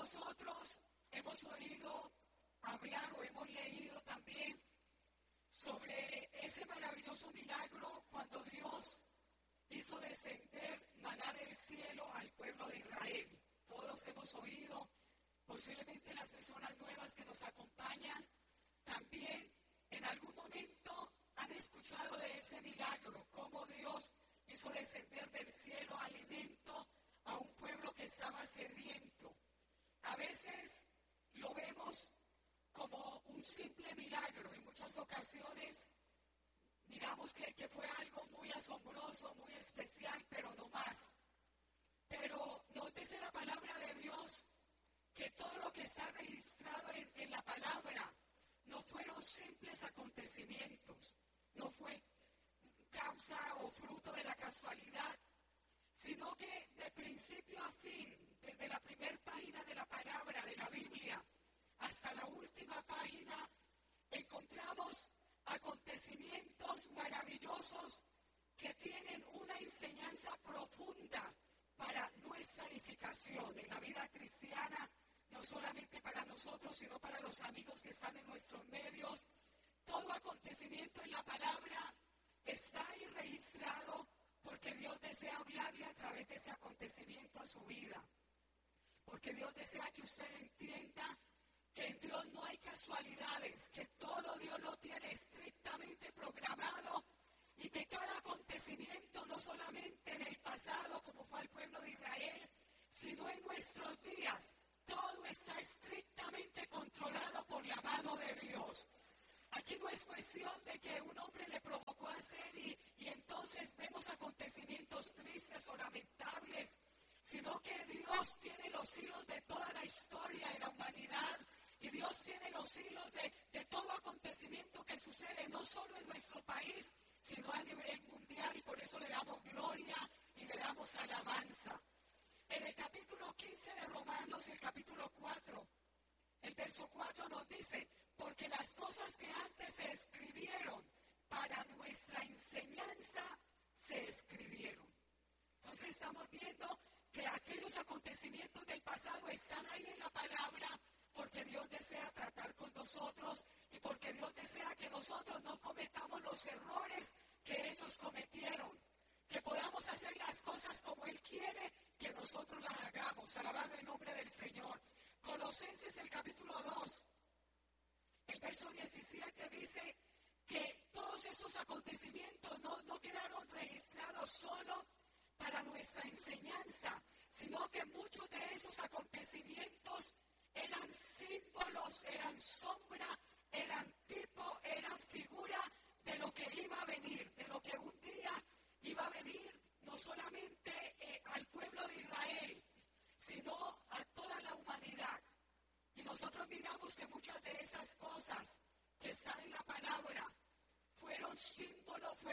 nosotros hemos oído hablar o hemos leído también sobre ese maravilloso milagro cuando Dios hizo descender maná del cielo al pueblo de Israel. Todos hemos oído, posiblemente las personas nuevas que nos acompañan también en algún momento han escuchado de ese milagro, cómo Dios hizo descender del cielo alimento a un pueblo que estaba sediento. A veces lo vemos como un simple milagro, en muchas ocasiones miramos que fue algo muy asombroso, muy especial, pero no más. Pero nótese la palabra de Dios, que todo lo que está registrado en la palabra no fueron simples acontecimientos, no fue causa o fruto de la casualidad, sino que de principio a fin, desde la primera página de la palabra de la Biblia hasta la última página, encontramos acontecimientos maravillosos que tienen una enseñanza profunda para nuestra edificación en la vida cristiana, no solamente para nosotros, sino para los amigos que están en nuestros medios. Todo acontecimiento en la palabra está ahí registrado porque Dios desea hablarle a través de ese acontecimiento a su vida. Porque Dios desea que usted entienda que en Dios no hay casualidades, que todo Dios lo tiene estrictamente programado y que cada acontecimiento, no solamente en el pasado como fue al pueblo de Israel, sino en nuestros días, todo está estrictamente controlado por la mano de Dios. Aquí no es cuestión de que un hombre le provocó a hacer y entonces vemos acontecimientos tristes o lamentables, sino que Dios tiene los hilos de toda la historia de la humanidad y Dios tiene los hilos de todo acontecimiento que sucede no solo en nuestro país, sino a nivel mundial, y por eso le damos gloria y le damos alabanza. En el capítulo 15 de Romanos, el capítulo 4, el verso 4 nos dice: porque las cosas que antes se escribieron para nuestra enseñanza se escribieron. Entonces estamos viendo que aquellos acontecimientos del pasado están ahí en la palabra porque Dios desea tratar con nosotros y porque Dios desea que nosotros no cometamos los errores que ellos cometieron, que podamos hacer las cosas como Él quiere que nosotros las hagamos, alabando el nombre del Señor. Colosenses, el capítulo 2, el verso 17 dice que todos estos acontecimientos no quedaron registrados solo para nuestra enseñanza, sino que muchos de esos acontecimientos eran símbolos, eran sombra, eran tipo, eran figura de lo que iba a venir, de lo que un día iba a venir no solamente al pueblo de Israel, sino a toda la humanidad. Y nosotros miramos que muchas de esas cosas que están en la palabra fueron símbolos,